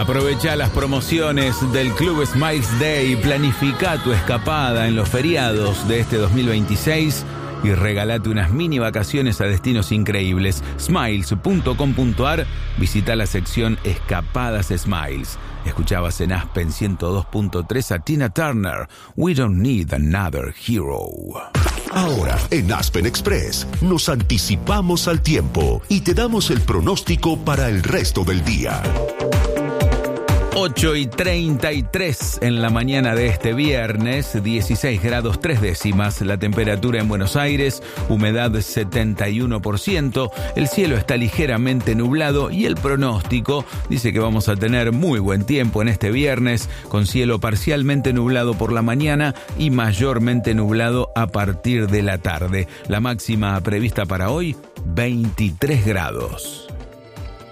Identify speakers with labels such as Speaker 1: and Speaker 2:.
Speaker 1: Aprovecha las promociones del Club Smiles Day, planifica tu escapada en los feriados de este 2026 y regálate unas mini vacaciones a destinos increíbles. Smiles.com.ar, visita la sección Escapadas Smiles. Escuchabas en Aspen 102.3 a Tina Turner, We Don't Need Another Hero.
Speaker 2: Ahora, en Aspen Express, nos anticipamos al tiempo y te damos el pronóstico para el resto del día.
Speaker 1: 8:33 en la mañana de este viernes, 16 grados 3 décimas, la temperatura en Buenos Aires, humedad 71%, el cielo está ligeramente nublado y el pronóstico dice que vamos a tener muy buen tiempo en este viernes, con cielo parcialmente nublado por la mañana y mayormente nublado a partir de la tarde. La máxima prevista para hoy, 23 grados.